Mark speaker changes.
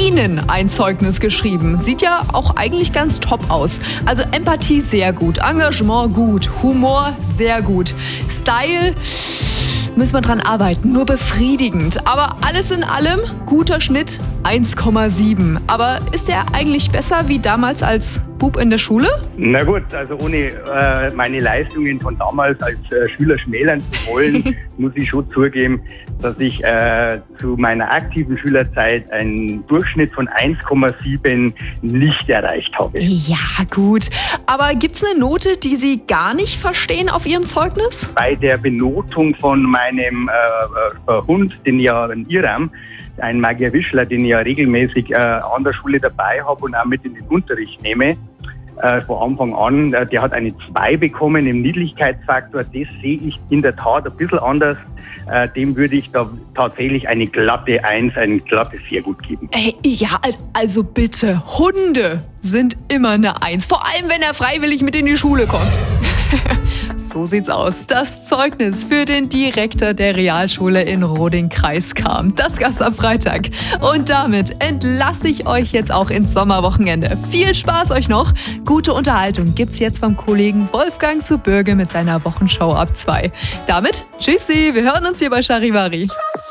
Speaker 1: Ihnen ein Zeugnis geschrieben. Sieht ja auch eigentlich ganz top aus. Also Empathie sehr gut, Engagement gut, Humor sehr gut, Style müssen wir dran arbeiten, nur befriedigend. Aber alles in allem, guter Schnitt, 1,7. Aber ist er eigentlich besser wie damals als Bub in der Schule?
Speaker 2: Na gut, also ohne meine Leistungen von damals als Schüler schmälern zu wollen, muss ich schon zugeben, dass ich zu meiner aktiven Schülerzeit einen Durchschnitt von 1,7 nicht erreicht habe.
Speaker 1: Ja, gut. Aber gibt's eine Note, die Sie gar nicht verstehen auf Ihrem Zeugnis?
Speaker 2: Bei der Benotung von meinem Hund, den ja in Iram, ein Magier Wischler, den ich ja regelmäßig an der Schule dabei habe und auch mit in den Unterricht nehme, von Anfang an, der hat eine 2 bekommen im Niedlichkeitsfaktor. Das sehe ich in der Tat ein bisschen anders. Dem würde ich da tatsächlich eine glatte 1, ein glattes sehr gut geben.
Speaker 1: Ja, also bitte, Hunde sind immer eine 1. Vor allem, wenn er freiwillig mit in die Schule kommt. So sieht's aus. Das Zeugnis für den Direktor der Realschule in Roding-Kreis kam. Das gab's am Freitag. Und damit entlasse ich euch jetzt auch ins Sommerwochenende. Viel Spaß euch noch. Gute Unterhaltung gibt's jetzt vom Kollegen Wolfgang zu Bürge mit seiner Wochenschau ab 2. Damit tschüssi, wir hören uns hier bei Charivari.